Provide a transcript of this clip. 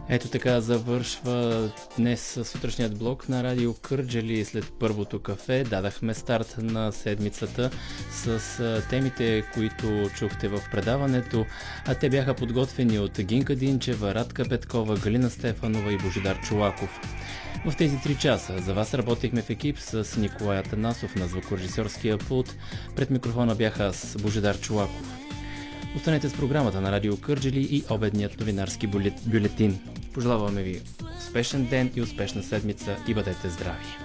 Ето така завършва днес сутрешният блок на Радио Кърджали. След първото кафе дадахме старт на седмицата с темите, които чухте в предаването, а те бяха подготвени от Гинка Динчева, Радка Петкова, Галина Стефанова и Божидар Чолаков. В тези 3 часа за вас работихме в екип с Николай Атанасов на звукорежисьорския пулт. Пред микрофона бях аз, Божидар Чолаков. Останете с програмата на Радио Кърджали и обедният новинарски бюлетин. Пожелаваме ви успешен ден и успешна седмица и бъдете здрави!